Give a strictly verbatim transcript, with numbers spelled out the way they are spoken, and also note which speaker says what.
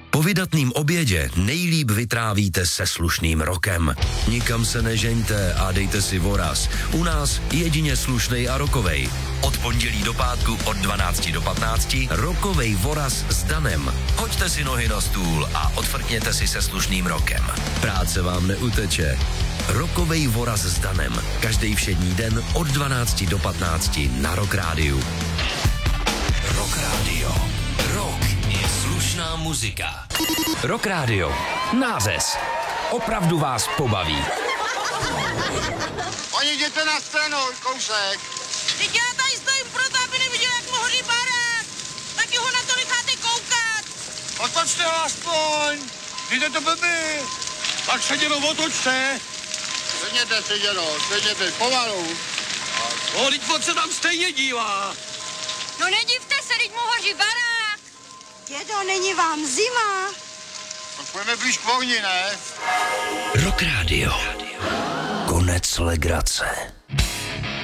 Speaker 1: Po vydatným obědě nejlíp vytrávíte se slušným rokem. Nikam se nežeňte a dejte si voraz. U nás jedině slušnej a rokovej. Od pondělí do pátku od dvanácti do patnácti rokovej voraz s Danem. Hoďte si nohy na stůl a odfrkněte si se slušným rokem. Práce vám neuteče. Rokovej voraz s Danem. Každý všední den od dvanácti do patnácti na Rock Rádiu. Rock Rádio. Rock je slušná muzika. Rock Rádio. Nářez. Opravdu vás pobaví.
Speaker 2: Oni jděte na stranu, kousek.
Speaker 3: Teď já tady stojím proto, aby neviděl, jak mu hoří barák. Taky ho na to necháte koukat.
Speaker 2: Otočte ho aspoň. Jděte to blbý. Tak se dělo otočte. Sedněte si, dělo, sedněte, pomalu.
Speaker 4: O, teď moc se tam stejně dívá.
Speaker 3: No nedivte se, teď mu hoří barák.
Speaker 5: Dědo, není vám zima?
Speaker 2: Tak pojďme blíž k ohni, ne?
Speaker 1: Rock Rádio. Konec legrace.